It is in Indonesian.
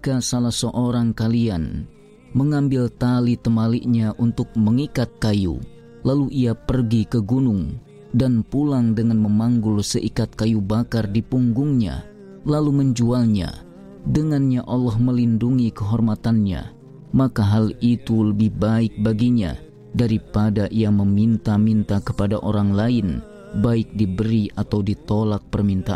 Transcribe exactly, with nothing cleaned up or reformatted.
jika salah seorang kalian mengambil tali temaliknya untuk mengikat kayu, lalu ia pergi ke gunung dan pulang dengan memanggul seikat kayu bakar di punggungnya, lalu menjualnya, dengannya Allah melindungi kehormatannya, maka hal itu lebih baik baginya daripada ia meminta-minta kepada orang lain, baik diberi atau ditolak permintaan.